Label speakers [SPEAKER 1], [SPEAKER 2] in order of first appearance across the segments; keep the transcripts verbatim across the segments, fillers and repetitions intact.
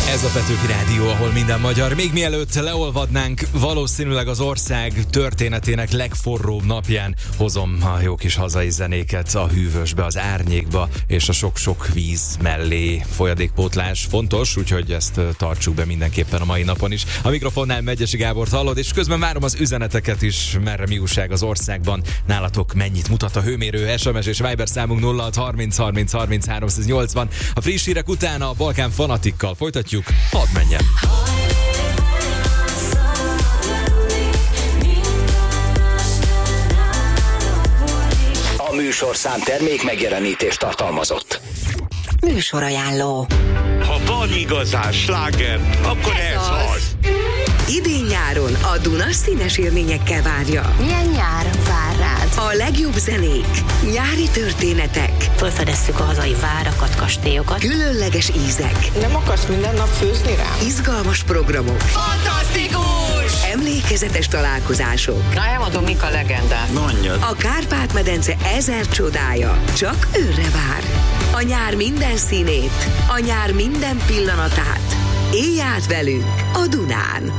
[SPEAKER 1] Ez a Petőfi Rádió, ahol minden magyar. Még mielőtt leolvadnánk, valószínűleg az ország történetének legforróbb napján hozom a jó kis hazai zenéket a hűvösbe, az árnyékba és a sok-sok víz mellé. Folyadékpótlás fontos, úgyhogy ezt tartsuk be mindenképpen a mai napon is. A mikrofonnál Megyesi Gábort hallod, és közben várom az üzeneteket is, merre mi újság az országban. Nálatok mennyit mutat a hőmérő? es em es és Viber számunk nulla hat harminc harminc harminc háromszáznyolcvan. A friss hírek után a Balkán Fanatikkal folytatjuk. Hadd menjen!
[SPEAKER 2] A műsorszám termék megjelenítést tartalmazott.
[SPEAKER 3] Műsorajánló.
[SPEAKER 4] Ha van igazán sláger, akkor ez, ez az. az.
[SPEAKER 3] Idén-nyáron a Duna színes élményekkel várja.
[SPEAKER 5] Milyen nyár vár rád?
[SPEAKER 3] A legjobb zenék, nyári történetek.
[SPEAKER 5] Fölfedezzük a hazai várakat, kastélyokat.
[SPEAKER 3] Különleges ízek.
[SPEAKER 6] Nem akarsz minden nap főzni rám?
[SPEAKER 3] Izgalmas programok.
[SPEAKER 6] Fantasztikus!
[SPEAKER 3] Emlékezetes találkozások.
[SPEAKER 6] Na, elmondom, mik a legendák.
[SPEAKER 4] Mondjad.
[SPEAKER 3] A Kárpát-medence ezer csodája csak őrre vár. A nyár minden színét, a nyár minden pillanatát. Élj át velünk a Dunán!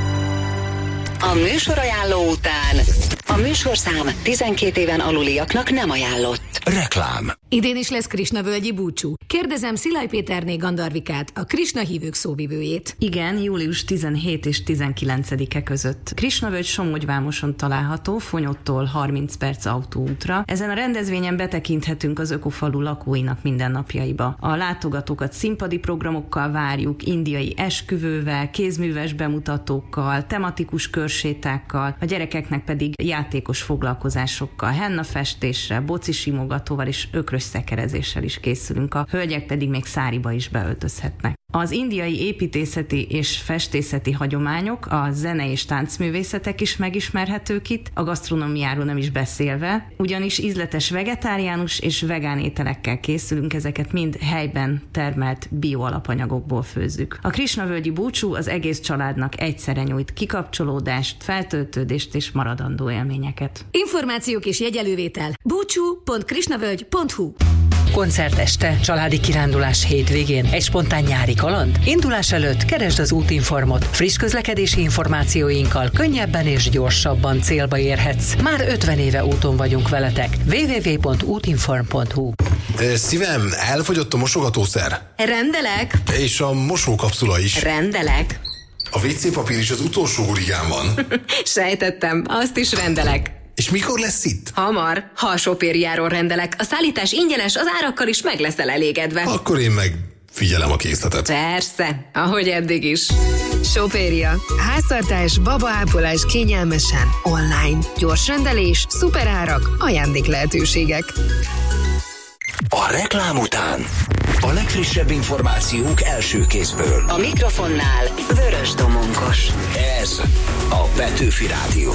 [SPEAKER 7] A műsorajánló után a műsorszám tizenkét éven aluliaknak nem ajánlott.
[SPEAKER 2] Reklám.
[SPEAKER 8] Idén is lesz Krisnavölgyi búcsú. Kérdezem Szilágy Péterné Gandarvikát, a Krisna hívők szóvivőjét.
[SPEAKER 9] Igen, július tizenhetedike és tizenkilencedike között. Krisnavölgy Somogyvámoson található, Fonyottól harminc perc autóútra. Ezen a rendezvényen betekinthetünk az ökofalu lakóinak mindennapjaiba. A látogatókat színpadi programokkal várjuk, indiai esküvővel, kézműves bemutatókkal, tematikus körsétákkal, a gyerekeknek pedig játékos foglalkozásokkal, hennafestéssel, bocisimogatóval és ökrös szekerezéssel is készülünk, a hölgyek pedig még száriba is beöltözhetnek. Az indiai építészeti és festészeti hagyományok, a zene és táncművészetek is megismerhetők itt, a gasztronómiáról nem is beszélve, ugyanis ízletes vegetáriánus és vegán ételekkel készülünk, ezeket mind helyben termelt bioalapanyagokból főzzük. A Krisnavölgyi búcsú az egész családnak egyszerre nyújt kikapcsolódást, feltöltődést és maradandó élményeket.
[SPEAKER 8] Információk és jegyelővétel búcsú pont krisnavölgy pont hu.
[SPEAKER 10] Koncerteste, családi kirándulás hétvégén, egy spontán nyári kaland? Indulás előtt keresd az útinformot. Friss közlekedési információinkkal könnyebben és gyorsabban célba érhetsz. Már ötven éve úton vagyunk veletek. double-u double-u double-u pont útinform pont hu.
[SPEAKER 11] Szívem, elfogyott a mosogatószer.
[SPEAKER 8] Rendelek.
[SPEAKER 11] És a mosókapszula is.
[SPEAKER 8] Rendelek.
[SPEAKER 11] A vé cé papír is az utolsó hurigán van.
[SPEAKER 8] Sejtettem, azt is rendelek.
[SPEAKER 11] És mikor lesz itt?
[SPEAKER 8] Hamar, ha a Sopériáról rendelek. A szállítás ingyenes, az árakkal is meg leszel elégedve.
[SPEAKER 11] Akkor én meg figyelem a készletet.
[SPEAKER 8] Persze, ahogy eddig is.
[SPEAKER 12] Sopéria. Háztartás, babaápolás kényelmesen, online. Gyors rendelés, szuperárak, ajándék lehetőségek.
[SPEAKER 2] A reklám után a legfrissebb információk első kézből.
[SPEAKER 7] A mikrofonnál Vörös Domonkos.
[SPEAKER 2] Ez a Petőfi Rádió.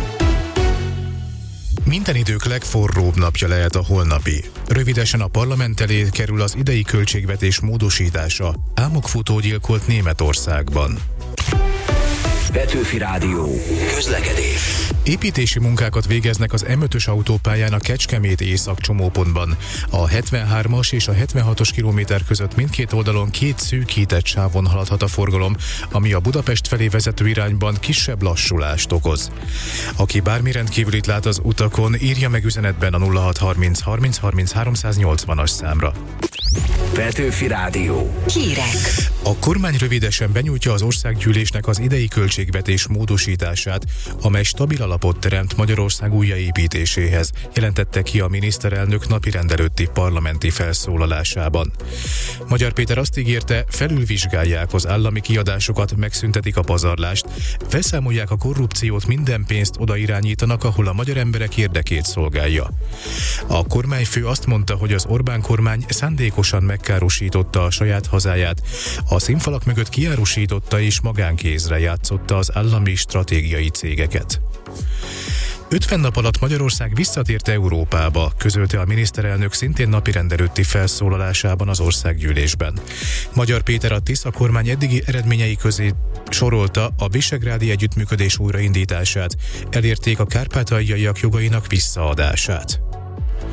[SPEAKER 13] Minden idők legforróbb napja lehet a holnapi. Rövidesen a parlament elé kerül az idei költségvetés módosítása. Álmokfutó gyilkolt Németországban.
[SPEAKER 2] Petőfi Rádió. Közlekedés.
[SPEAKER 13] Építési munkákat végeznek az em ötös autópályán a Kecskemét észak csomópontban. A hetvenhármas és a hetvenhatos kilométer között mindkét oldalon két szűkített sávon haladhat a forgalom, ami a Budapest felé vezető irányban kisebb lassulást okoz. Aki bármi rendkívülit lát az utakon, írja meg üzenetben a nulla hat harminc harminc harminc háromszáznyolcvanas számra.
[SPEAKER 2] Petőfi Rádió.
[SPEAKER 7] Hírek.
[SPEAKER 13] A kormány rövidesen benyújtja az országgyűlésnek az idei költségvetés módosítását, amely stabil alapot teremt Magyarország újjáépítéséhez, jelentette ki a miniszterelnök napirend előtti parlamenti felszólalásában. Magyar Péter azt ígérte, felülvizsgálják az állami kiadásokat, megszüntetik a pazarlást, felszámolják a korrupciót, minden pénzt oda irányítanak, ahol a magyar emberek érdekét szolgálja. A kormányfő azt mondta, hogy az Orbán kormány szándékosan megkárosította a saját hazáját, a színfalak mögött kiárusította és magánkézre játszotta az állami stratégiai cégeket. ötven nap alatt Magyarország visszatért Európába, közölte a miniszterelnök szintén napirend előtti felszólalásában az országgyűlésben. Magyar Péter a Tisza kormány eddigi eredményei közé sorolta a visegrádi együttműködés újraindítását, elérték a kárpátaljaiak jogainak visszaadását.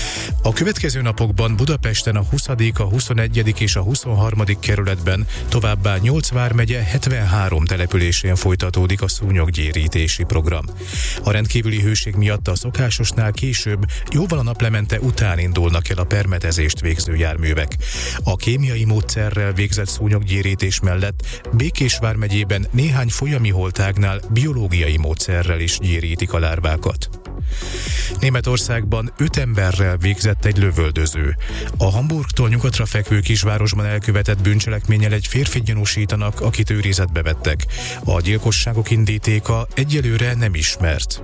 [SPEAKER 13] A következő napokban Budapesten a huszadik, a huszonegyedik és a huszonharmadik kerületben, továbbá nyolc vármegye hetvenhárom településén folytatódik a szúnyoggyérítési program. A rendkívüli hőség miatt a szokásosnál később, jóval a naplemente után indulnak el a permetezést végző járművek. A kémiai módszerrel végzett szúnyoggyérítés mellett Békés vármegyében néhány folyami holtágnál biológiai módszerrel is gyérítik a lárvákat. Németországban öt emberrel végzett egy lövöldöző. A Hamburgtól nyugatra fekvő kisvárosban elkövetett bűncselekménnyel egy férfit gyanúsítanak, akit őrizetbe vettek. A gyilkosságok indítéka egyelőre nem ismert.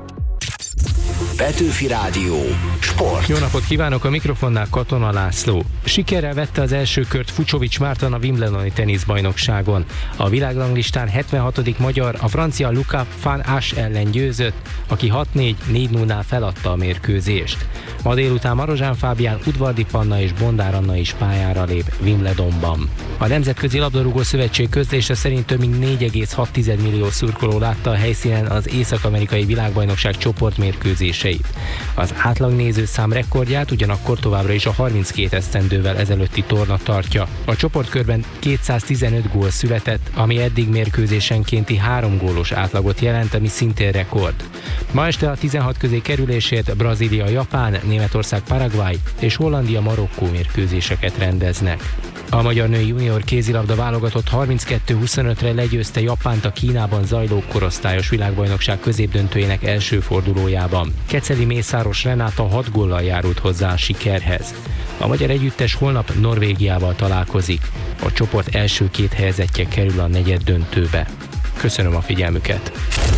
[SPEAKER 2] Petőfi Rádió. Sport.
[SPEAKER 14] Jó napot kívánok, a mikrofonnál Katona László. Sikerrel vette az első kört Fucsovics Márton a Wimbledoni teniszbajnokságon. A világranglistán hetvenhatodik magyar a francia Luca van Asch ellen győzött, aki hat négy négy nullnál feladta a mérkőzést. Ma délután Marozsán Fábián, Udvardi Panna és Bondár Anna is pályára lép Wimbledonban. A Nemzetközi Labdarúgó Szövetség közlése szerint több mint négy egész hat millió szurkoló látta a helyszínen az észak-amerikai világbajnokság csoportmérkőzéseit. Az átlagnézőszám rekordját ugyanakkor továbbra is a harminckét esztendővel ezelőtti torna tartja. A csoportkörben kétszáztizenöt gól született, ami eddig mérkőzésenkénti három gólos átlagot jelent, ami szintén rekord. Ma este a tizenhat közé kerülésért Brazília-Japán, Németország-Paraguay és Hollandia-Marokkó mérkőzéseket rendeznek. A magyar női junior kézilabda válogatott harminckettő huszonötre legyőzte Japánt a Kínában zajló korosztályos világbajnokság középdöntőjének első fordulójában. Keceli Mészáros Renáta hat góllal járult hozzá a sikerhez. A magyar együttes holnap Norvégiával találkozik. A csoport első két helyezettje kerül a negyeddöntőbe. Köszönöm a figyelmüket!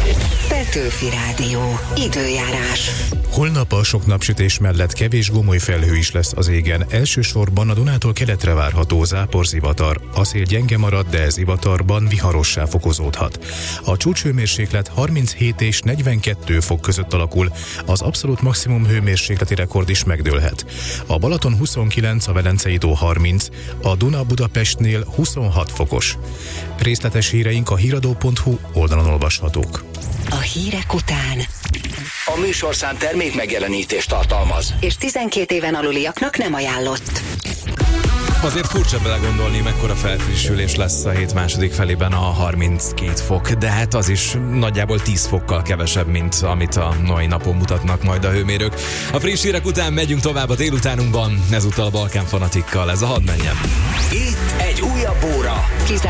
[SPEAKER 7] Petőfi Rádió. Időjárás.
[SPEAKER 13] Holnap a sok napsütés mellett kevés gomoly felhő is lesz az égen. Elsősorban a Dunától keletre várható záporzivatar. A szél gyenge marad, de zivatarban viharossá fokozódhat. A csúcshőmérséklet harminchét és negyvenkettő fok között alakul, az abszolút maximum hőmérsékleti rekord is megdőlhet. A Balaton huszonkilenc, a Velencei tó harminc, a Duna Budapestnél huszonhat fokos. Részletes híreink a híradó pont hu oldalon olvashatók.
[SPEAKER 7] A hírek után
[SPEAKER 2] A műsorszám termék megjelenítést tartalmaz,
[SPEAKER 7] és tizenkét éven aluliaknak nem ajánlott.
[SPEAKER 1] Azért furcsa belegondolni, mekkora felfrissülés lesz a hét második felében, a harminckét fok, de hát az is nagyjából tíz fokkal kevesebb, mint amit a mai napon mutatnak majd a hőmérők. A friss hírek után megyünk tovább a délutánunkban, ezúttal a Balkán Fanatikkal, ez a Hadd menjen.
[SPEAKER 2] Itt egy újabb óra.